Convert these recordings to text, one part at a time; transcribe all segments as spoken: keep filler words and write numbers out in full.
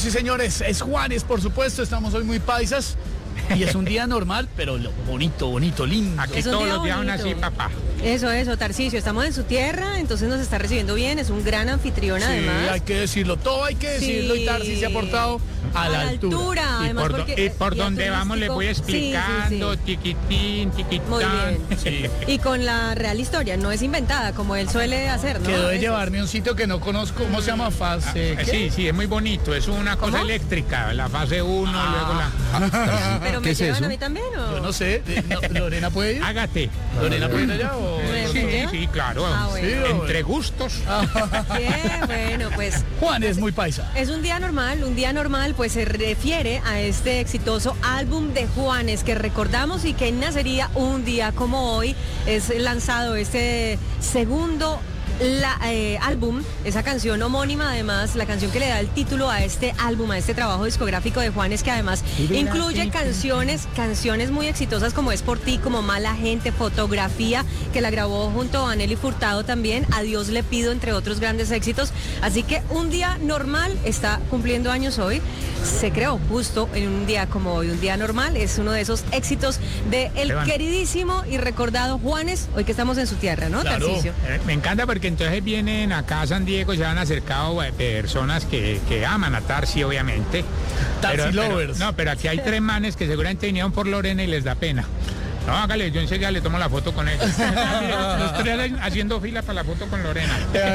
Sí, señores, es Juanes, por supuesto, estamos hoy muy paisas. Y es un día normal, pero lo bonito, bonito, lindo. Aquí Es un todos día los días son bonito. así, papá. Eso, eso, Tarcisio, estamos en su tierra, entonces nos está recibiendo bien, es un gran anfitrión Sí, además. hay que decirlo, todo hay que decirlo, Sí. y Tarsi se ha portado a, la altura. Y además por, do- porque y por guía donde vamos le voy turístico. Sí, sí, explicando, sí. tiquitín, tiquitán. Muy bien. Sí. Y con la real historia, no es inventada, como él suele hacer, ¿no? Quedó A de veces. llevarme a un sitio que no conozco, ¿cómo se llama? Fase. Ah, ¿qué? sí, sí, es muy bonito, es una cosa ¿Cómo? eléctrica, la fase uno, luego la... Pero ¿Qué me es llevan eso? a mí también, ¿o? Yo no sé, eh, no, ¿Lorena puede ir? Hágate. ¿Lorena puede ir allá o...? ¿Me Sí, lleva? sí, claro. Ah, bueno. Sí, Entre gustos. Bien, bueno, pues Juan es muy paisa. es un día normal, un día normal pues se refiere a este exitoso álbum de Juanes que recordamos y que nacería un día como hoy. Es lanzado este segundo la, eh, álbum, esa canción homónima además, la canción que le da el título a este álbum, a este trabajo discográfico de Juanes, que además incluye canciones, canciones muy exitosas como Es por ti, como Mala Gente, Fotografía, que la grabó junto a Nelly Furtado también, Adiós le pido, entre otros grandes éxitos. Así que un día normal está cumpliendo años hoy, se creó justo en un día como hoy, un día normal, es uno de esos éxitos de el Esteban. queridísimo y recordado Juanes, hoy que estamos en su tierra, ¿no, Claro. Tarcisio? Eh, Me encanta porque entonces vienen acá a San Diego y se han acercado eh, personas que, que aman a Tarsi, obviamente. Tarsi Pero- pero- lovers. No, pero aquí hay tres manes que seguramente vinieron por Lorena y les da pena. No, hágale, yo enseguida le tomo la foto con ellos. Los tres haciendo fila para la foto con Lorena.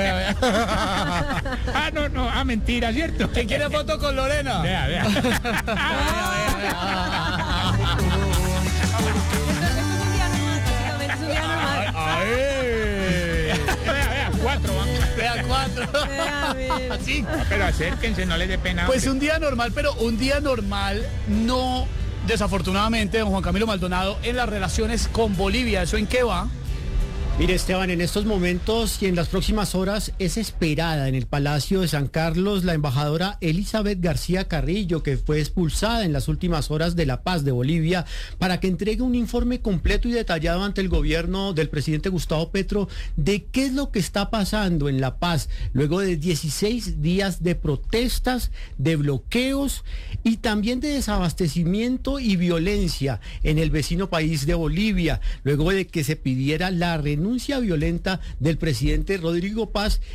Ah, no, no, ah, mentira, ¿cierto? ¿Quién quiere foto con Lorena? Vea, vea. Entonces es un día normal, básicamente es un día normal. Ay, Vea, vea, cuatro, vamos. vea cuatro. Vea, mira. Así. Pero acérquense, no les dé pena. Pues hombre. un día normal, pero un día normal no, desafortunadamente, don Juan Camilo Maldonado, en las relaciones con Bolivia. ¿Eso en qué va? Mire, Esteban, en estos momentos y en las próximas horas es esperada en el Palacio de San Carlos la embajadora Elizabeth García Carrillo, que fue expulsada en las últimas horas de La Paz de Bolivia, para que entregue un informe completo y detallado ante el gobierno del presidente Gustavo Petro de qué es lo que está pasando en La Paz luego de dieciséis días de protestas, de bloqueos y también de desabastecimiento y violencia en el vecino país de Bolivia, luego de que se pidiera la renuncia violenta del presidente Rodrigo Paz